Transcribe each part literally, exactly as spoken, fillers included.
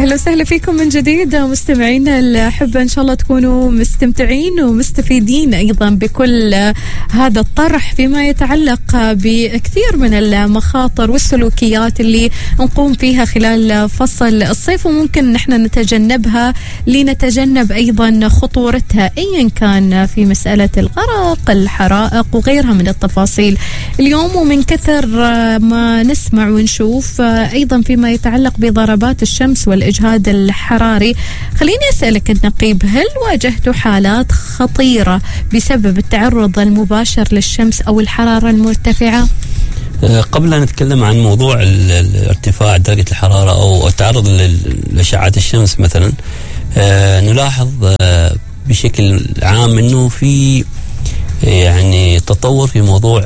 أهلا وسهلا فيكم من جديد مستمعينا الأحبة، إن شاء الله تكونوا مستمتعين ومستفيدين أيضا بكل هذا الطرح فيما يتعلق بكثير من المخاطر والسلوكيات اللي نقوم فيها خلال فصل الصيف، وممكن نحن نتجنبها لنتجنب أيضا خطورتها أيا كان في مسألة الغرق، الحرائق وغيرها من التفاصيل اليوم. ومن كثر ما نسمع ونشوف أيضا فيما يتعلق بضربات الشمس والإجهاد الحراري، خليني أسألك النقيب، هل واجهتوا حالات خطيرة بسبب التعرض المباشر للشمس أو الحرارة المرتفعة؟ قبل أن نتكلم عن موضوع ارتفاع درجة الحرارة أو التعرض لأشعة الشمس مثلا، نلاحظ بشكل عام أنه في يعني تطور في موضوع،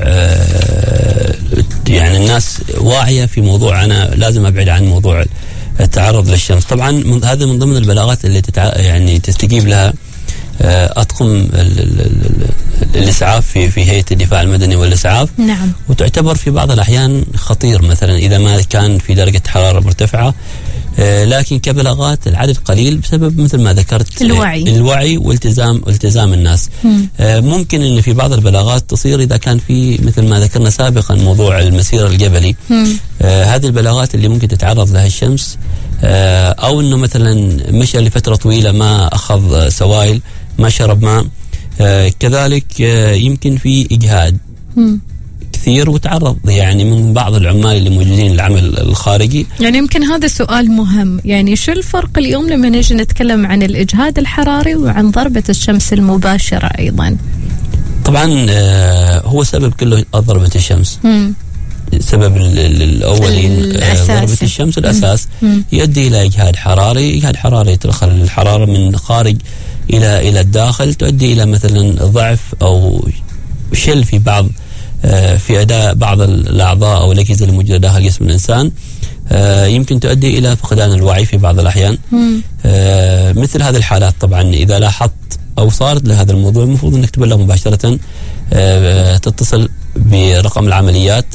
يعني الناس واعية في موضوع أنا لازم أبعد عن موضوع التعرض للشمس. طبعا من هذا من ضمن البلاغات اللي تتع... يعني تستجيب لها أطقم الإسعاف في في هيئة الدفاع المدني والإسعاف. نعم. وتعتبر في بعض الأحيان خطير مثلا إذا ما كان في درجة حرارة مرتفعة، لكن كبلاغات العدد قليل بسبب مثل ما ذكرت الوعي الوعي والتزام التزام الناس. مم. ممكن ان في بعض البلاغات تصير اذا كان في مثل ما ذكرنا سابقا موضوع المسير الجبلي. آه هذه البلاغات اللي ممكن تتعرض لها الشمس، آه او انه مثلا مشى لفتره طويله ما اخذ سوائل ما شرب ماء، آه كذلك آه يمكن في اجهاد مم. كثير وتعرض يعني من بعض العمال اللي موجودين العمل الخارجي. يعني يمكن هذا سؤال مهم، يعني شو الفرق اليوم لما نجي نتكلم عن الإجهاد الحراري وعن ضربة الشمس المباشرة أيضا؟ طبعا آه هو سبب كله ضربة الشمس. مم. سبب الأولين ضربة الشمس الأساس مم. يؤدي إلى إجهاد حراري. إجهاد حراري تدخل الحرارة من خارج إلى إلى الداخل، تؤدي إلى مثلا ضعف أو شل في بعض في أداء بعض الأعضاء أو الأجهزة الموجودة داخل جسم الإنسان، يمكن تؤدي إلى فقدان الوعي في بعض الأحيان. مثل هذه الحالات طبعا إذا لاحظت أو صارت لهذا الموضوع المفروض أنك تبلغ مباشرة، تتصل برقم العمليات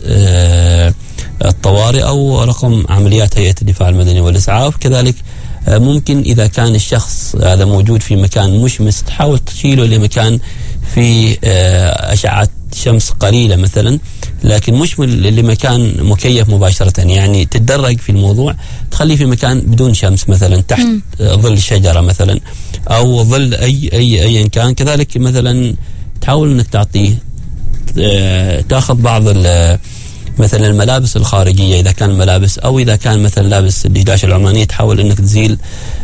الطوارئ أو رقم عمليات هيئة الدفاع المدني والإسعاف. كذلك ممكن إذا كان الشخص هذا موجود في مكان مشمس تحاول تشيله لمكان في أشعة شمس قليلة مثلا، لكن مش لمكان مكيف مباشرة، يعني تتدرج في الموضوع، تخليه في مكان بدون شمس مثلا تحت م. ظل شجرة مثلا أو ظل أي أي أي كان. كذلك مثلا تحاول أنك تعطيه تأخذ بعض مثلا الملابس الخارجية إذا كان ملابس، أو إذا كان مثلا لابس الدشداش العمانية تحاول أنك تزيل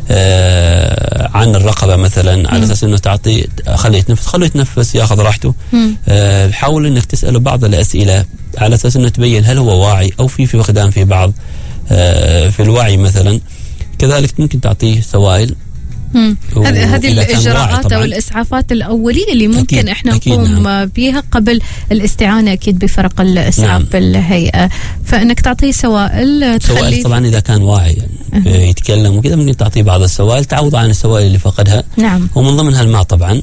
آه عن الرقبة مثلا على أساس أنه تعطي خليه يتنفس خليه يتنفس يأخذ راحته. آه حاول أنك تسأله بعض الأسئلة على أساس أنه تبين هل هو واعي أو في في فقدان في بعض آه في الوعي مثلا. كذلك ممكن تعطيه سوائل. هذه الإجراءات أو الإسعافات الأولية اللي ممكن أكيد إحنا نقوم نعم. بها قبل الاستعانة أكيد بفرق الإسعاف نعم. بالهيئة، فإنك تعطيه سوائل سوائل طبعا إذا كان واعي يعني أه. يتكلم وكذا ممكن تعطيه بعض السوائل تعوض عن السوائل اللي فقدها نعم. ومن ضمنها الماء طبعا.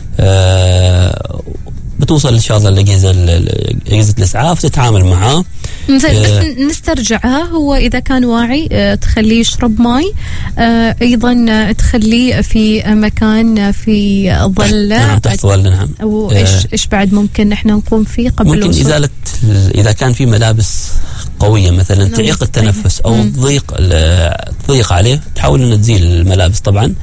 آه بتوصل إن شاء الله لأجهزة أجهزة الإسعاف تتعامل معاه. زين بس نسترجعها، هو إذا كان واعي اه تخليه يشرب ماء، اه أيضا تخليه في مكان في ظل نعم تحت ظل نعم. وإيش اه إيش بعد ممكن نحن نقوم فيه قبل ممكن الوصول؟ إزالة إذا كان في ملابس قوية مثلا تعيق التنفس أو مم. تضيق تضيق عليه، تحاول أن تزيل الملابس طبعا.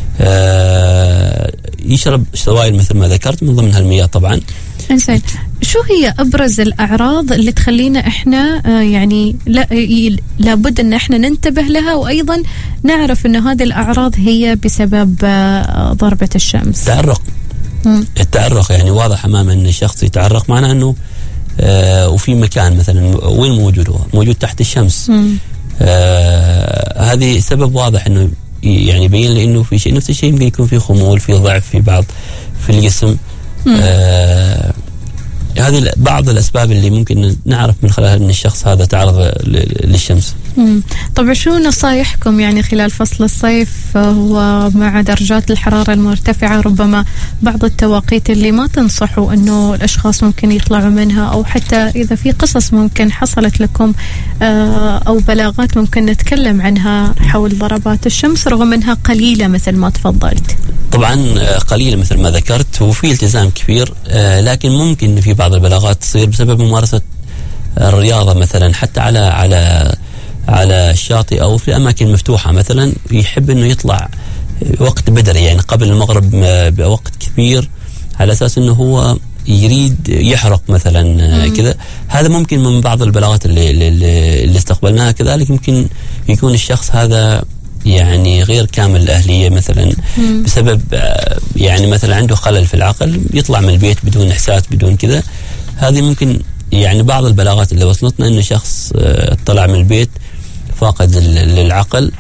آه يشرب سوائل مثل ما ذكرت من ضمنها المياه طبعا. إنسان شو هي أبرز الأعراض اللي تخلينا إحنا آه يعني لا لابد أن إحنا ننتبه لها، وأيضا نعرف أن هذه الأعراض هي بسبب آه ضربة الشمس؟ تعرق. مم. التعرق يعني واضح أمام أن الشخص يتعرق معناه أنه آه وفي مكان مثلا وين موجود هو موجود تحت الشمس. آه هذه سبب واضح أنه يعني يبين لي انه في شيء نفس الشيء يمكن يكون في خمول في ضعف في بعض في الجسم. آه هذه بعض الاسباب اللي ممكن نعرف من خلالها ان الشخص هذا تعرض للشمس. طبعا شو نصايحكم يعني خلال فصل الصيف ومع درجات الحرارة المرتفعة، ربما بعض التواقيت اللي ما تنصحوا أنه الأشخاص ممكن يطلعوا منها، أو حتى إذا في قصص ممكن حصلت لكم أو بلاغات ممكن نتكلم عنها حول ضربات الشمس رغم أنها قليلة مثل ما تفضلت؟ طبعا قليلة مثل ما ذكرت، وفي التزام كبير، لكن ممكن في بعض البلاغات تصير بسبب ممارسة الرياضة مثلا، حتى على على على الشاطئ أو في أماكن مفتوحة مثلا، يحب إنه يطلع وقت بدري يعني قبل المغرب بوقت كبير، على أساس إنه هو يريد يحرق مثلا كذا. هذا ممكن من بعض البلاغات اللي, اللي, اللي استقبلناها. كذلك يمكن يكون الشخص هذا يعني غير كامل الأهلية مثلا، مم. بسبب يعني مثلا عنده خلل في العقل، يطلع من البيت بدون إحساس بدون كذا. هذه ممكن يعني بعض البلاغات اللي وصلتنا إنه شخص طلع من البيت فاقد للعقل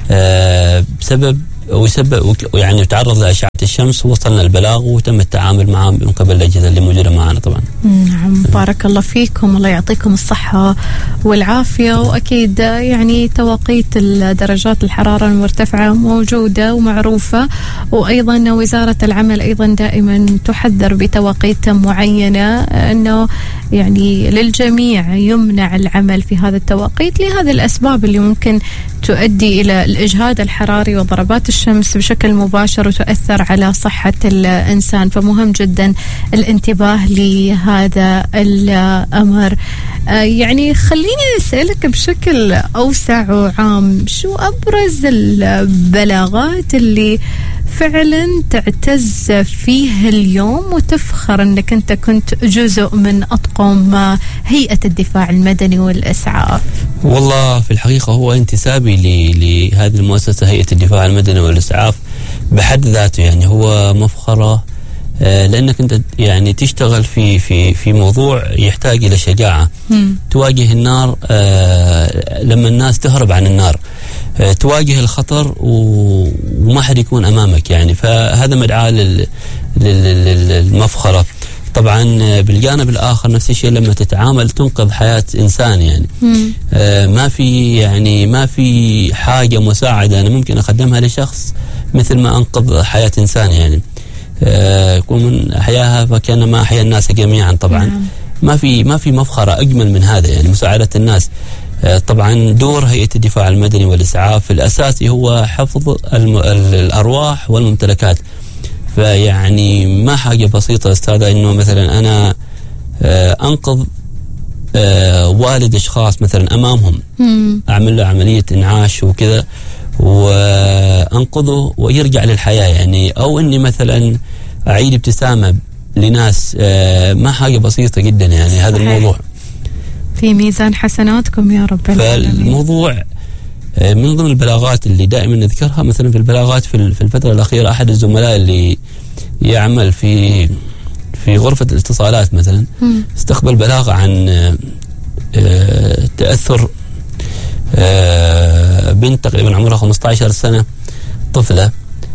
بسبب ويسبب يعني تعرض لأشعة الشمس، وصلنا البلاغ وتم التعامل معه من قبل الأجهزة اللي موجودة معنا طبعا. نعم، بارك الله فيكم، الله يعطيكم الصحة والعافية. وأكيد يعني تواقيت درجات الحرارة المرتفعة موجودة ومعروفة، وأيضا وزارة العمل أيضا دائما تحذر بتواقيت معينة أنه يعني للجميع يمنع العمل في هذا التواقيت لهذه الأسباب اللي ممكن تؤدي إلى الإجهاد الحراري وضربات الشمس بشكل مباشر وتؤثر على صحة الإنسان. فمهم جدا الانتباه لهذا الأمر. آه يعني خليني أسألك بشكل أوسع وعام، شو أبرز البلاغات اللي فعلا تعتز فيه اليوم وتفخر أنك أنت كنت جزء من أطقم هيئة الدفاع المدني والإسعاف؟ والله في الحقيقة هو انتسابي لهذه المؤسسة هيئة الدفاع المدني والإسعاف بحد ذاته يعني هو مفخرة، لأنك أنت يعني تشتغل في في في موضوع يحتاج إلى شجاعة. م. تواجه النار لما الناس تهرب عن النار، تواجه الخطر وما حد يكون أمامك يعني، فهذا مدعاة للمفخرة. طبعا بالجانب الآخر نفس الشيء لما تتعامل تنقذ حياة إنسان يعني آه ما في يعني ما في حاجة مساعدة أنا ممكن أقدمها لشخص مثل ما أنقذ حياة إنسان يعني. آه يكون من أحياها فكأنما أحيا الناس جميعا. طبعا مم. ما في ما في مفخرة أجمل من هذا يعني، مساعدة الناس. آه طبعا دور هيئة الدفاع المدني والإسعاف الأساسي هو حفظ الأرواح والممتلكات. فيعني ما حاجة بسيطة أستاذة إنه مثلا أنا آه أنقذ آه والد أشخاص مثلا أمامهم، مم. أعمل له عملية إنعاش وكذا وأنقذه ويرجع للحياة يعني، أو إني مثلا أعيد ابتسامة لناس آه ما حاجة بسيطة جدا يعني. هذا الموضوع في ميزان حسناتكم يا رب العالمين. فالموضوع من ضمن البلاغات اللي دائما نذكرها مثلا في البلاغات في الفترة الأخيرة، أحد الزملاء اللي يعمل في في غرفة الاتصالات مثلا م. استقبل بلاغ عن تأثر بنت تقريبا عمرها خمسة عشر سنة، طفلة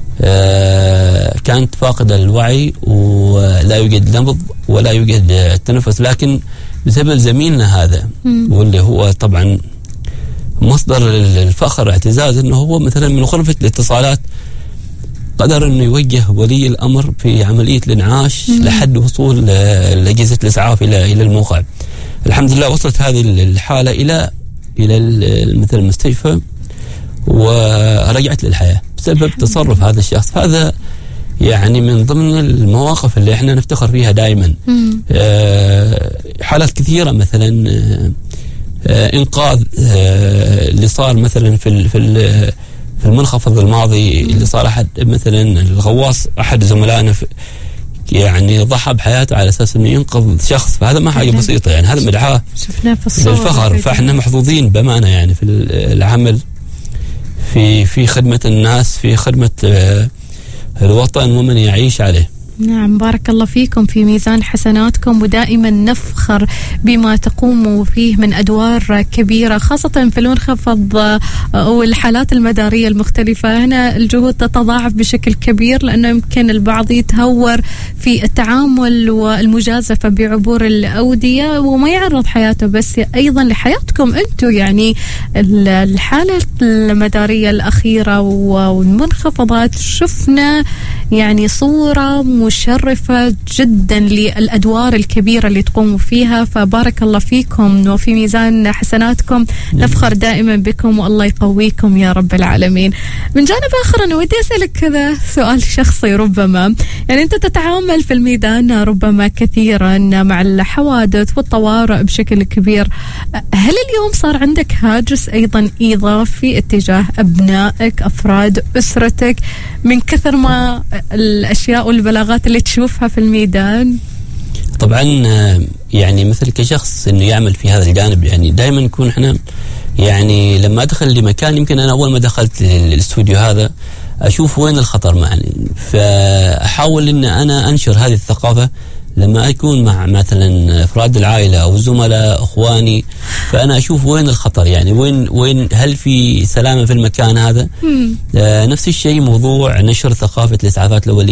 كانت فاقدة الوعي ولا يوجد نبض ولا يوجد تنفس، لكن بسبب زميلنا هذا م. واللي هو طبعا مصدر الفخر اعتزاز انه هو مثلا من غرفة الاتصالات قدر انه يوجه ولي الامر في عملية الانعاش مم. لحد وصول اجهزة الاسعاف الى الى الموقع. الحمد لله وصلت هذه الحالة الى الى مثل المستشفى ورجعت للحياة بسبب تصرف هذا الشخص. هذا يعني من ضمن المواقف اللي احنا نفتخر فيها دائما. آه حالات كثيرة مثلا آه آه انقاذ آه اللي صار مثلا في في في المنخفض الماضي اللي صار احد مثلا الغواص احد زملائنا يعني ضحى بحياته على اساس انه ينقذ شخص، فهذا ما حاجه بسيطه يعني، هذا مدعاه للفخر. فاحنا محظوظين بامانه يعني في العمل في في خدمه الناس، في خدمه آه الوطن ومن يعيش عليه. نعم، بارك الله فيكم، في ميزان حسناتكم، ودائما نفخر بما تقوموا فيه من أدوار كبيرة، خاصة في المنخفض والحالات المدارية المختلفة. هنا الجهود تتضاعف بشكل كبير، لأنه يمكن البعض يتهور في التعامل والمجازفة بعبور الأودية وما يعرض حياته بس أيضا لحياتكم أنتم. يعني الحالة المدارية الأخيرة والمنخفضات شفنا يعني صورة مشرفة جدا للأدوار الكبيرة اللي تقوموا فيها، فبارك الله فيكم وفي ميزان حسناتكم. نفخر دائما بكم والله يقويكم يا رب العالمين. من جانب آخر أنا ودي أسألك كذا سؤال شخصي، ربما يعني أنت تتعامل في الميدان ربما كثيرا مع الحوادث والطوارئ بشكل كبير، هل اليوم صار عندك هاجس أيضا إضافي اتجاه أبنائك أفراد أسرتك من كثر ما الأشياء والبلاغات اللي تشوفها في الميدان؟ طبعا يعني مثل كشخص انه يعمل في هذا الجانب، يعني دائما نكون احنا يعني لما ادخل لمكان، يمكن انا اول ما دخلت للاستوديو هذا اشوف وين الخطر معي، فاحاول ان انا انشر هذه الثقافة لما أكون مع مثلا أفراد العائلة أو زملاء أخواني، فأنا أشوف وين الخطر، يعني وين وين هل في سلامة في المكان هذا. آه نفس الشيء موضوع نشر ثقافة الإسعافات الأولية.